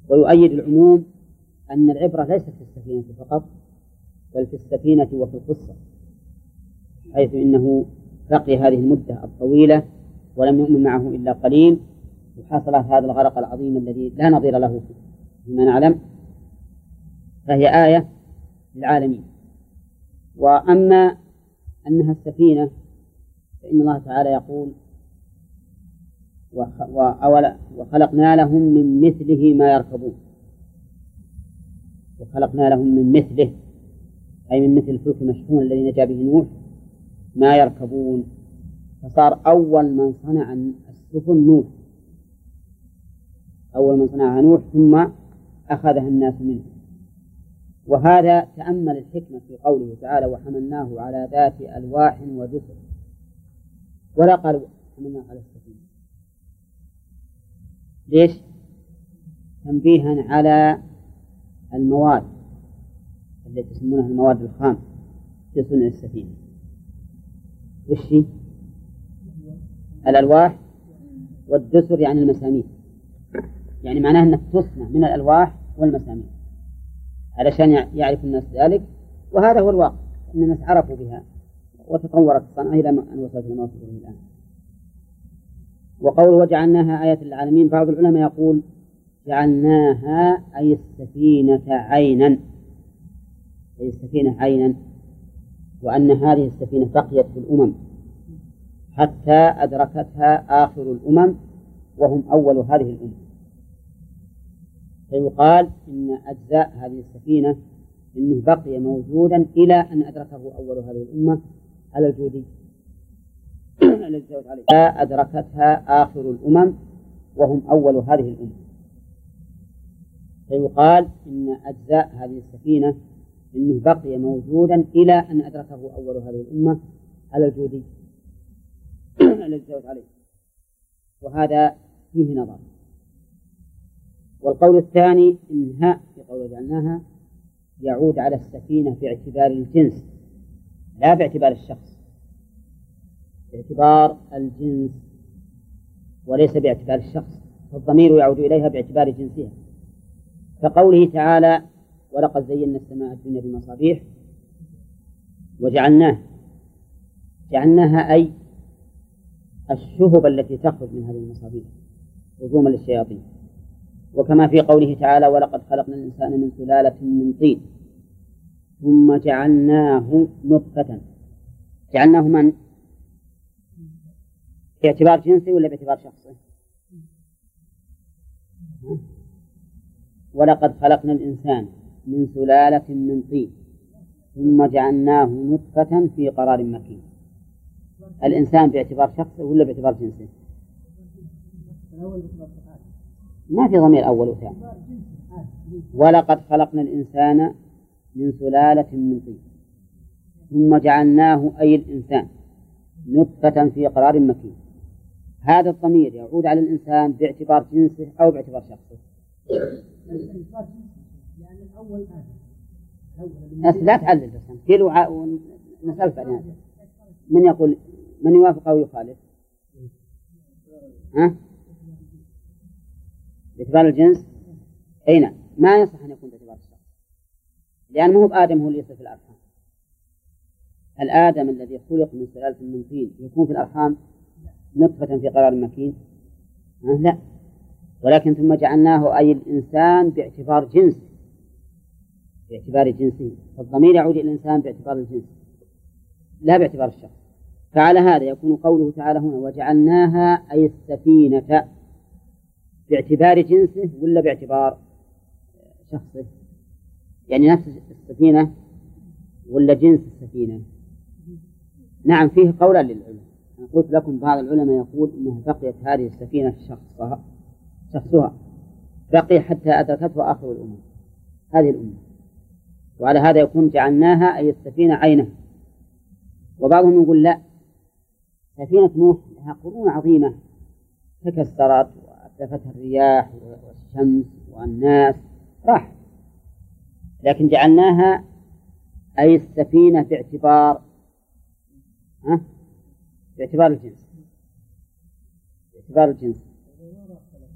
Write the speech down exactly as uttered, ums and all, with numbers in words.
ويؤيد العموم أن العبرة ليست في السفينة فقط بل في السفينة وفي القصة، حيث إنه بقي هذه المدة الطويلة ولم يؤمن معه إلا قليل، وحصل هذا الغرق العظيم الذي لا نظير له فيما نعلم، فهي آية للعالمين. وأما أنها السفينة فإن الله تعالى يقول وخلقنا لهم من مثله ما يركبون، وخلقنا لهم من مثله أي من مثل الفلك المشحون الذي نجا به نوح ما يركبون، فصار أول من صنع السفن نوح، أول من صنعها نوح ثم أخذها الناس منه. وهذا تأمل الحكمة في قوله تعالى وحملناه على ذات ألواح ودسر، ولا قالوا حملناه على السفينة. ليش؟ تنبيها على المواد التي يسمونها المواد الخام في صنع السفينة. وش هي؟ الألواح والدسر يعني المسامير، يعني معناه أنك تصنع من الألواح والمسامير علشان يعرف الناس ذلك، وهذا هو الواقع، أن الناس عرفوا بها وتطورت الصنعة إلى أن وصلت إلى ما وصلت إليه الآن. وقول وجعلناها آية للعالمين، بعض العلماء يقول جعلناها أي السفينة عينا، أي السفينة عينا، وأن هذه السفينة بقيت في الأمم حتى أدركتها آخر الأمم وهم أول هذه الأمم، فيقال إن أجزاء هذه السفينة إنه بقي موجودا إلى أن أدركه أول هذه الأمة على الجودي الذي جاءت عليه أدركتها آخر الأمم وهم أول هذه الأمة، فيقال إن أجزاء هذه السفينة إنه بقي موجودا إلى أن أدركه أول هذه الأمة على الجودي الذي جاءت عليه، وهذا فيه نظر. والقول الثاني إنها في قول جعلناها يعود على السفينة باعتبار الجنس لا باعتبار الشخص، باعتبار الجنس وليس باعتبار الشخص، فالضمير يعود إليها باعتبار جنسها، كقوله تعالى ولقد زينا السماء الدنيا بمصابيح وجعلناها، جعلناها أي الشهب التي تخرج من هذه المصابيح هجوما للشياطين. وكما في قوله تعالى ولقد خلقنا الإنسان من سلالة من طين ثم جعلناه نطفة، جعلناه من؟ باعتبار جنسي ولا باعتبار شخصي؟ ولقد خلقنا الإنسان من سلالة من طين ثم جعلناه نطفة في قرار مكين. الإنسان باعتبار شخصي ولا باعتبار جنسي؟ ما في ضمير أول وثاني. ولقد خلقنا الإنسان من سلالة من طين ثم جعلناه أي الإنسان نطفة في قرار مكين. هذا الضمير يعود على الإنسان باعتبار جنسه أو باعتبار شخصه؟ لا تعلل بس كيلو ونسأل بعدين من يقول من يوافق أو يخالف؟ ها؟ باعتبار الجنس؟ أي نعم، ما يصح أن يكون باعتبار الشخص، لأن مو بآدم هو اللي يصل في الأرحام. الآدم الذي خلق من سلالة من طين يكون في الأرحام نطفة في قرار مكين؟ أه لا، ولكن ثم جعلناه أي الإنسان باعتبار جنسه، باعتبار جنسه، فالضمير يعود إلى الإنسان باعتبار الجنس لا باعتبار الشخص. فعلى هذا يكون قوله تعالى هنا وجعلناها أي السفينة باعتبار جنسه ولا باعتبار شخصه؟ يعني نفس السفينة ولا جنس السفينة؟ نعم فيه قولا للعلماء. أنا قلت لكم بعض العلماء يقول إنها بقيت هذه السفينة شخصها شخصها بقي حتى أدركته آخر الأمم هذه الأمة، وعلى هذا يكون جعلناها أي السفينة عينها. وبعضهم يقول لا، سفينة نوح لها قرون عظيمة تكسرت وأتلفتها الرياح والشمس والناس راح، لكن جعلناها أي السفينة باعتبار ها؟ باعتبار الجنس، باعتبار الجنس